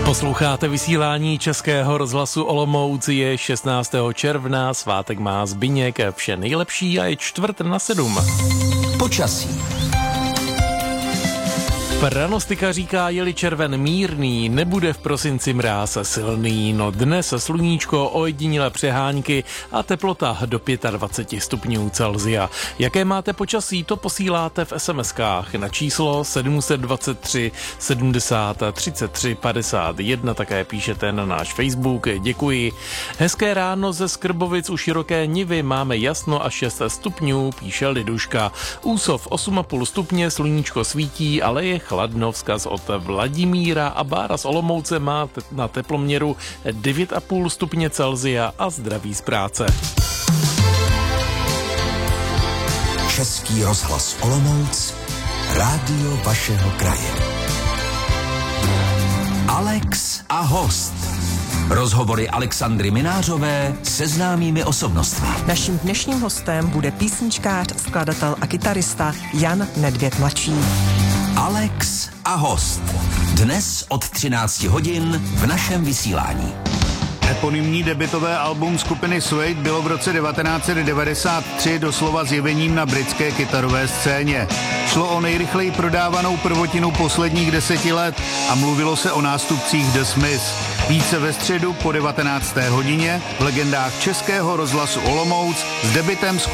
Posloucháte vysílání Českého rozhlasu Olomouc, je 16. června, svátek má Zbyněk, vše nejlepší a je 6:45. Počasí. Pranostika říká, je-li červen mírný, nebude v prosinci mráz silný. No dnes sluníčko, ojedinělé přehánky a teplota do 25 stupňů Celsia. Jaké máte počasí, to posíláte v SMS-kách na číslo 723 70 33 51, také píšete na náš Facebook, děkuji. Hezké ráno ze Skrbovic u Široké Nivy, máme jasno a 6 stupňů, píše Liduška. Úsov 8,5 stupně, sluníčko svítí, ale je chladno, vzkaz od Vladimíra a Bára z Olomouce má na teploměru 9,5 stupně Celsia a zdraví z práce. Český rozhlas Olomouc, rádio vašeho kraje. Alex a host. Rozhovory Alexandry Minářové se známými osobnostmi. Naším dnešním hostem bude písničkář, skladatel a kytarista Jan Nedvěd mladší. Alex a host. Dnes od 13 hodin v našem vysílání. Eponymní debutové album skupiny Suede bylo v roce 1993 doslova zjevením na britské kytarové scéně. Šlo o nejrychleji prodávanou prvotinu posledních 10 let a mluvilo se o nástupcích The Smiths. Více ve středu po 19. hodině v legendách Českého rozhlasu Olomouc s debutem